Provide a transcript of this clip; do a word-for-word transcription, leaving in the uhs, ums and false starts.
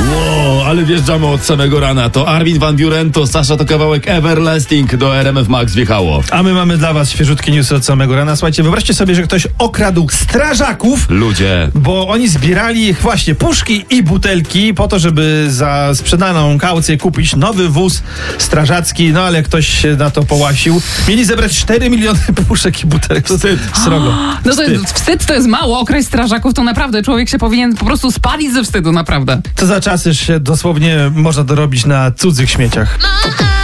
Wow, ale wjeżdżamy od samego rana. To Armin van Buuren, to Sasza, to kawałek Everlasting do R M F Max wjechało. A my mamy dla was świeżutkie newsy od samego rana. Słuchajcie, wyobraźcie sobie, że ktoś okradł strażaków. Ludzie. Bo oni zbierali właśnie puszki i butelki po to, żeby za sprzedaną kaucję kupić nowy wóz strażacki, no ale ktoś się na to połasił. Mieli zebrać cztery miliony puszek i butelek. Wstyd. Srogo. No to jest, wstyd to jest mało, okres strażaków to naprawdę człowiek się powinien po prostu spalić ze wstydu, naprawdę. To za czasy się dosłownie można dorobić na cudzych śmieciach.